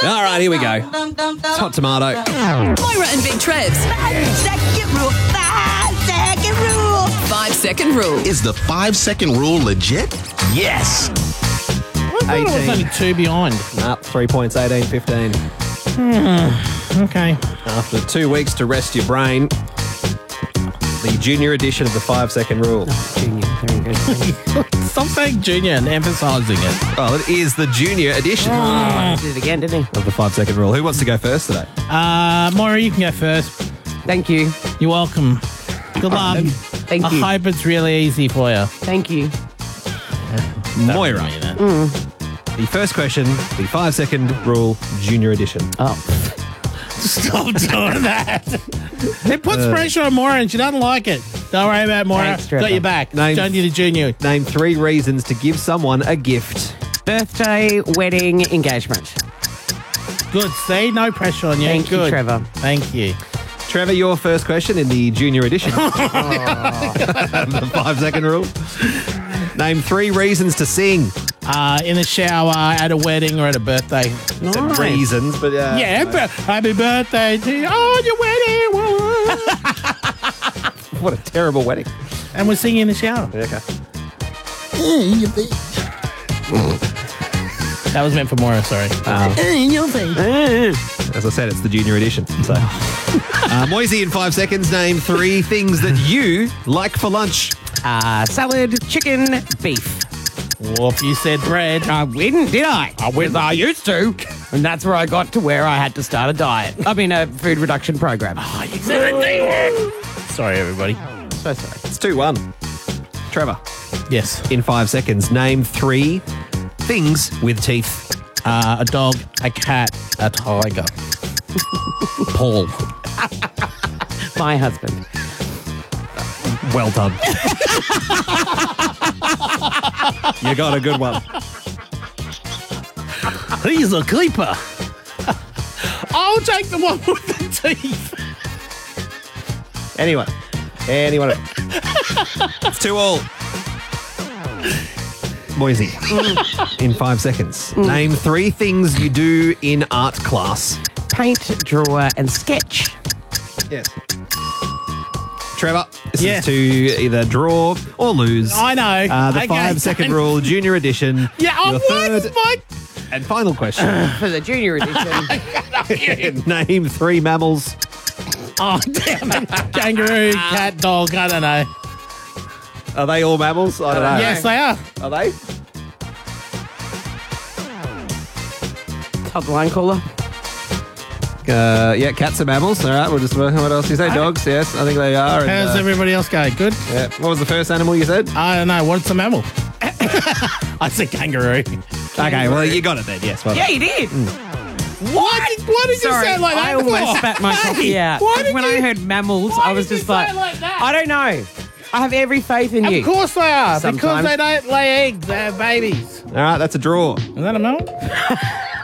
All right, here we go. It's Hot Tomato. Moira and Big Trev's 5-second rule. 5-second rule. 5-second rule. Is the 5-second rule legit? Yes. I thought it was 18. only 2 behind. Up 3 points, 18, 15. Okay. After 2 weeks to rest your brain, the junior edition of the 5-second rule. Junior, very good. Stop saying junior and emphasising it. Well, it is the junior edition Did it again, didn't he? of the 5-second rule. Who wants to go first today? Moira, you can go first. Thank you. You're welcome. Good luck. Thank I you. hope it's really easy for you. Thank you. Moira. The first question, the 5-second rule junior edition. Oh. Stop doing that. It puts pressure on Moira and she doesn't like it. Don't worry about it, Moira. Thanks, Trevor. Got your back. Name- Join you to junior. Name 3 reasons to give someone a gift. Birthday, wedding, engagement. Good. See? No pressure on you. Thank you, Good. Trevor. Thank you. Trevor, your first question in the junior edition. The 5-second rule. Name 3 reasons to sing. In the shower, at a wedding, or at a birthday. Said reasons, but Yeah, happy birthday to you on your wedding. what a terrible wedding. And we're singing in the shower. Okay. That was meant for Moira, sorry. As I said, it's the junior edition. So, Moisey, in 5 seconds, name 3 things that you like for lunch. Salad, chicken, beef. Whoop, you said bread. I didn't, did I? I used to. And that's where I got to where I had to start a diet. I mean, a food reduction program. Oh, you said the D word. Sorry, everybody. So sorry. It's 2-1. Trevor, Yes. in 5 seconds, name 3 things with teeth. A dog, a cat, a tiger. Paul. My husband. Well done. You got a good one. He's a keeper. I'll take the one with the teeth. Anyone. It's 2-2. Moisey, in 5 seconds, name 3 things you do in art class. Paint, draw, and sketch. Yes. Trevor, this Yeah. is to either draw or lose. I know. The Okay. 5-second rule, junior edition. Yeah, Your what? third My... and final question. For the junior edition. Name 3 mammals. Oh, damn it. Kangaroo, cat, dog, I don't know. Are they all mammals? I don't know. Yes, they are. Are they? Top line caller. Yeah, cats are mammals. All right, we'll just. What else do you say? Dogs? Yes, I think they are. and, How's everybody else going? Good? yeah. What was the first animal you said? I don't know. What's a mammal? I said kangaroo. Okay, well, you got it then. Yes. Well Yeah, you did. What did you Sorry, say like that? I almost spat my coffee out. Why did When you- I heard mammals, why I was did you just say like, it like that? I don't know. I have every faith in you. Of course they are. Because Sometimes. they don't lay eggs. They have babies. All right, that's a draw. Is that a mammal?